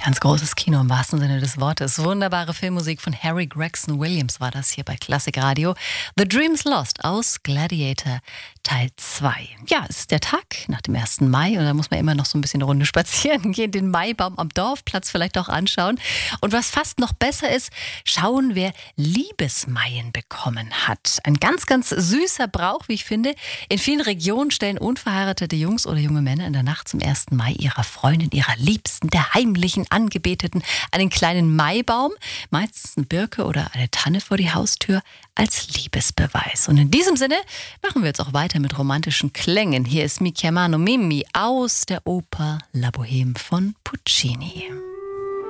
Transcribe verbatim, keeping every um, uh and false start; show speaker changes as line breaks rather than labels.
Ganz großes Kino im wahrsten Sinne des Wortes. Wunderbare Filmmusik von Harry Gregson Williams war das hier bei Klassik Radio. The Dream's Lost aus Gladiator Teil zwei. Ja, es ist der Tag nach dem ersten Mai und da muss man immer noch so ein bisschen eine Runde spazieren gehen, den Maibaum am Dorfplatz vielleicht auch anschauen. Und was fast noch besser ist, schauen, wer Liebesmeien bekommen hat. Ein ganz, ganz süßer Brauch, wie ich finde. In vielen Regionen stellen unverheiratete Jungs oder junge Männer in der Nacht zum ersten Mai ihrer Freundin, ihrer Liebsten, der heimlichen Angebeteten einen kleinen Maibaum, meistens eine Birke oder eine Tanne vor die Haustür, als Liebesbeweis. Und in diesem Sinne machen wir jetzt auch weiter mit romantischen Klängen. Hier ist Mi chiamano Mimmi aus der Oper La Bohème von Puccini.